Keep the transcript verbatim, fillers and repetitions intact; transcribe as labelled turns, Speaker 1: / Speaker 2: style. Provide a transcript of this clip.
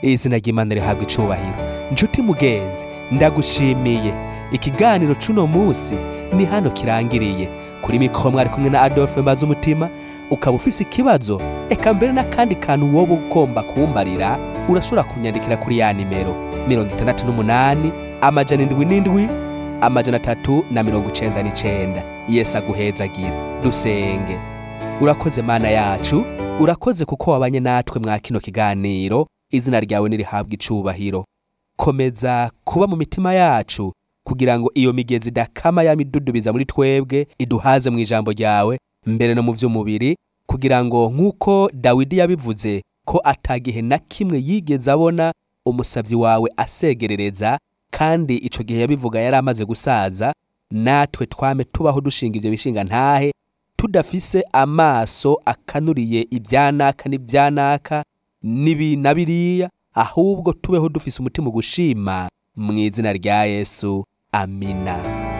Speaker 1: izina ry'Imana rihabwa icubahiro. Nshuti mugenzi, ndagushimiye. Ikiganiro cuno musi ni hano kirangiriye. Kuri mikoro mwari kumwe na Adolphe Mbazumutima. Ukaba ufise ikibazo, eka mbere n'akandi kantu woba ugomba kumbarira, urashobora kunyandikira kuri ya nimero mirongo itandatu n'umunani amajana indwi n'indwi amajana atatu na mirongo icenda n'icenda. Yesu aguhezagire. Dusenge. Urakoze Mana yacu, urakoze kuko wabanye natwe mwa kino kiganiro. Izina ryawe nirihabwa icubahiro. Komeza kuba mu mitima yacu kugira ngo iyo migezi dakama ya midudubiza muri twebwe iduhaze mu ijambo ryawe mbere no mu vy'umubiri, kugira ngo nkuko Dawidi yabivuze ko atagihe na kimwe yigeze abona umusavyi wawe asegerereza, kandi ico gihe yabivuga yari amaze gusaza, natwe twame tubaho dushinga ivyo bishinga ntahe, tudafise amaso akanuriye ibyanaka n'ibyanaka nibi nabiriya, ahubwo tubeho dufise umutima gushima mu izina rya Yesu. Amina.